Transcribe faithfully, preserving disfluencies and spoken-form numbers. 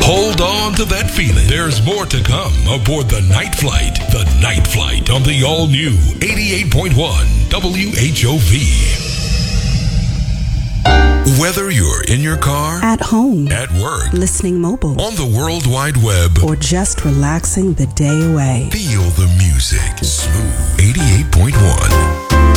Hold on to that feeling. There's more to come aboard the Night Flight. The Night Flight on the all-new eighty-eight point one W H O V. Whether you're in your car, at home, at work, listening mobile, on the World Wide Web, or just relaxing the day away, feel the music. Smooth eighty-eight point one.